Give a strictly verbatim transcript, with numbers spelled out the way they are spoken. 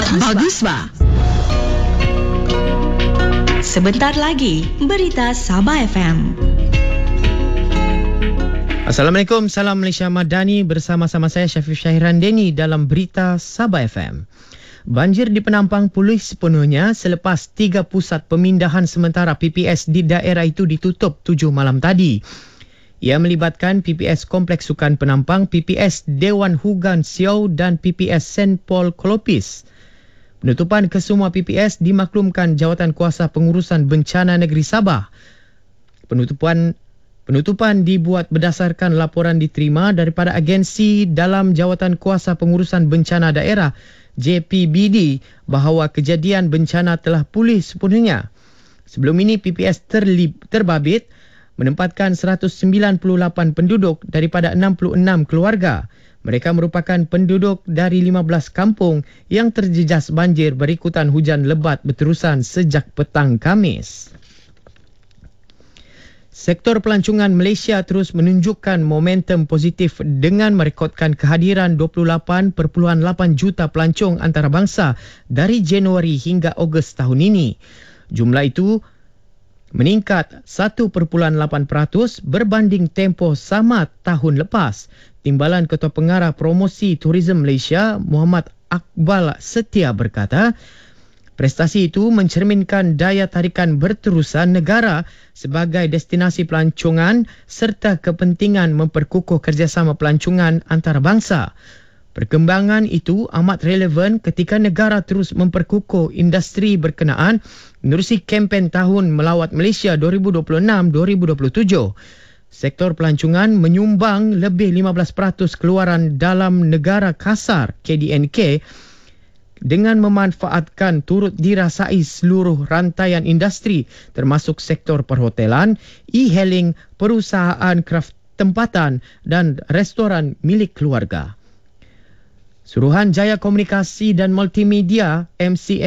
Bagus, Ba. Sebentar lagi, Berita Sabah F M. Assalamualaikum, salam Malaysia Madani, bersama-sama saya Syafif Syahiran Deni dalam Berita Sabah F M. Banjir di Penampang pulih sepenuhnya selepas tiga pusat pemindahan sementara P P S di daerah itu ditutup tujuh malam tadi. Ia melibatkan P P S Kompleks Sukan Penampang, P P S Dewan Hugan Siau dan P P S Saint Paul Kolopis. Penutupan kesemua P P S dimaklumkan Jawatan Kuasa Pengurusan Bencana Negeri Sabah. Penutupan Penutupan dibuat berdasarkan laporan diterima daripada agensi dalam Jawatan Kuasa Pengurusan Bencana Daerah J P B D bahawa kejadian bencana telah pulih sepenuhnya. Sebelum ini P P S terlib, terbabit menempatkan seratus sembilan puluh lapan penduduk daripada enam puluh enam keluarga. Mereka merupakan penduduk dari lima belas kampung yang terjejas banjir berikutan hujan lebat berterusan sejak petang Khamis. Sektor pelancongan Malaysia terus menunjukkan momentum positif dengan merekodkan kehadiran dua puluh lapan perpuluhan lapan juta pelancong antarabangsa dari Januari hingga Ogos tahun ini. Jumlah itu meningkat satu perpuluhan lapan peratus berbanding tempoh sama tahun lepas. Timbalan Ketua Pengarah Promosi Tourism Malaysia, Muhammad Akbal Setia berkata, prestasi itu mencerminkan daya tarikan berterusan negara sebagai destinasi pelancongan serta kepentingan memperkukuh kerjasama pelancongan antarabangsa. Perkembangan itu amat relevan ketika negara terus memperkukuh industri berkenaan menerusi kempen tahun melawat Malaysia dua ribu dua puluh enam dua ribu dua puluh tujuh. Sektor pelancongan menyumbang lebih lima belas peratus keluaran dalam negara kasar K D N K dengan memanfaatkan turut dirasai seluruh rantaian industri termasuk sektor perhotelan, e-hailing, perusahaan kraft tempatan dan restoran milik keluarga. Suruhanjaya Komunikasi dan Multimedia M C